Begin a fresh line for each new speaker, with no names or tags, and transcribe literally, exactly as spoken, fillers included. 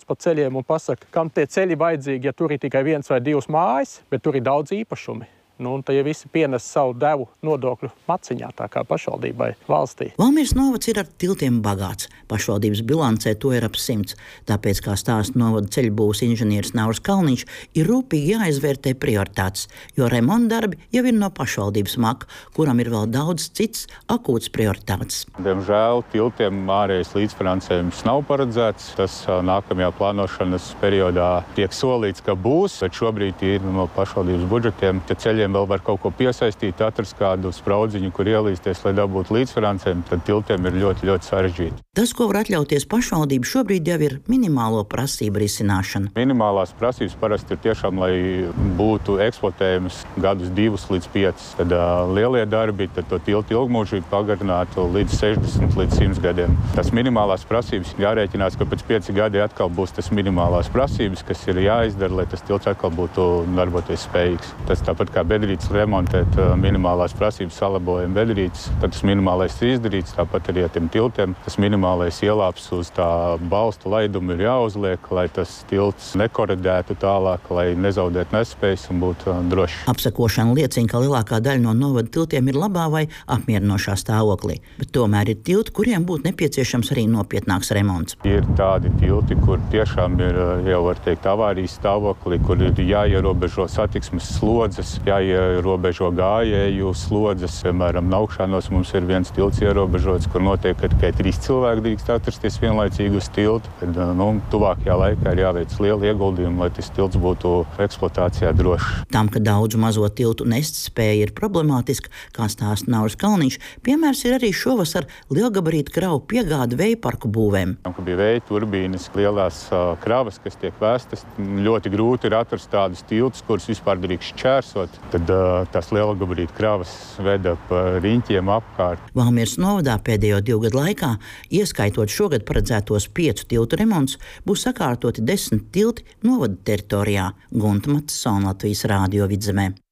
pa ceļiem un pasaka, kam tie ceļi vajadzīgi, ja tur ir tikai viens vai divas mājas, bet tur ir daudz īpašumi. Nu, un tad ja visi pienes savu devu nodokļu maciņā, tā kā pašvaldībai valstī.
Valmieras novads ir ar tiltiem bagāts. Pašvaldības bilancē to ir ap simts. Tāpēc, kā stāsta novada ceļbūves inženieris Nauris Kalniņš, ir rūpīgi jāizvērtē prioritātes, jo remonta darbi jau ir no pašvaldības maka, kuram ir vēl daudz cits akūts prioritātes.
Diemžēl tiltiem ārējais līdzfinansējums nav paredzēts. Tas nākamajā plānošanas periodā tiek solīts, ka būs, bet šobrīd ir no pašvaldības budžetiem. Ja ceļiem vēl var kaut ko piesaistīt, atrast kādu spraudziņu, kur ielīsties, lai dabūtu līdzfinansējumu, tad tiltiem ir ļoti, ļoti sarežģīti.
Tas, ko var atļauties pašvaldība, šobrīd jau ir minimālo prasību risināšana.
Minimālās prasības parasti ir tiešām, lai būtu eksploatējamas gadus divus līdz piecus. Tad uh, lielie darbi, tad to tiltu ilgmūžību pagarinātu līdz sešdesmit līdz simt gadiem. Tas minimālās prasības jārēķinās, ka pēc pieci gadi atkal būs tas minimālās prasības, kas ir jāizdara, lai tas tilts atkal būtu darboties spējīgs. Tas tāpat kā bedrītes remontēt minimālās prasības salabojumu bedrītes, tad tas minimālais ir izdarīts, tāpat arī ar tiem tiltiem. Tas minimālais ielāps uz tā balstu laidumu ir jāuzliek, lai tas tilts nekoredētu tālāk, lai nezaudētu nespējas un būtu drošs.
Apsekošana liecina, ka lielākā daļa no novada tiltiem ir labā vai apmierinošā stāvoklī, bet tomēr ir tilti, kuriem būtu nepieciešams arī nopietnāks remonts.
Ir tādi tilti, kur tiešām ir, jau var teikt, avārijas stāvoklī, kur ir jāierobežo satiksmes slodzes, jāierobežo gājēju slodzes. Piemēram, Naukšanos mums ir viens tilts ierobežots, kur notiek, ka tikai trīs cilvēki drīkst atrasties vienlaicīgi uz tiltu. Tad, nu, tuvākajā laikā ir jāveic liela ieguldījuma, lai tas tilts būtu eksploatācijā drošs.
Tam, ka daudzu mazo tiltu nestspēja ir problemātiska, kā stāsta Nauris Kalniņš, piemērs ir arī šovasar lielgabarītu kravu piegāde vējparku būvēm.
Tam, ka bija vēja turbīnas, lielās uh, kravas, kas tiek vēstas, ļoti grūti ir atrast tādus tiltus, kurus vispār drīkst šķērsot. Tad uh, tās lielgabarītu kravas veda pa riņķiem apkārt.
Valmieras novadā pēdējo divu gadu laikā, ieskaitot šogad paredzētos piecu tiltu remonts, būs sakārtoti desmit tilti novada teritorijā. Gunta Matsona, Latvijas Rādio Vidzemē.